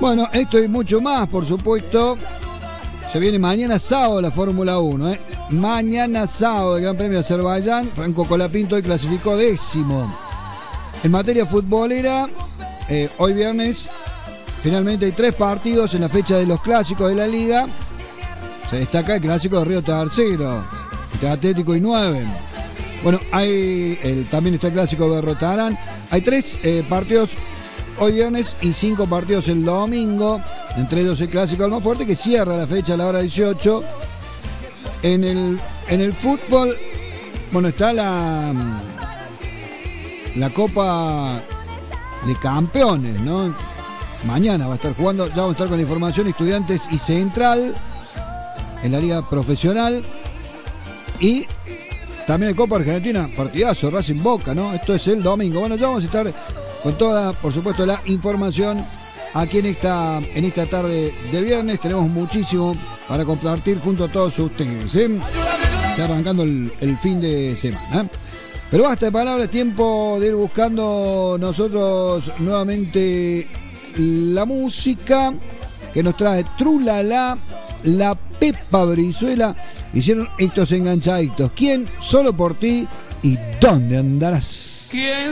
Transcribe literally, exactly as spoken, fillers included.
Bueno, esto y mucho más, por supuesto. Se viene mañana sábado la Fórmula uno, ¿eh? Mañana sábado el Gran Premio de Azerbaiyán. Franco Colapinto hoy clasificó décimo. En materia futbolera, eh, hoy viernes, finalmente hay tres partidos en la fecha de los clásicos de la Liga. Se destaca el clásico de Río Tercero, entre Atlético y nueve. Bueno, hay el, también está el clásico de Rotarán. Hay tres eh, partidos hoy viernes y cinco partidos el domingo. Entre ellos el clásico Almafuerte, que cierra la fecha a la hora dieciocho. En el, en el fútbol, bueno, está la, la Copa de Campeones, ¿no? Mañana va a estar jugando, ya vamos a estar con la información, Estudiantes y Central en la Liga Profesional. Y también el Copa Argentina, partidazo, Racing Boca, ¿no? Esto es el domingo. Bueno, ya vamos a estar con toda, por supuesto, la información aquí en esta, en esta tarde de viernes. Tenemos muchísimo para compartir junto a todos ustedes, ¿eh? Está arrancando el, el fin de semana. Pero basta de palabras, tiempo de ir buscando nosotros nuevamente la música que nos trae Trulala, la Pepa Brizuela. Hicieron estos enganchaditos. ¿Quién? Solo por ti. ¿Y dónde andarás? ¿Quién?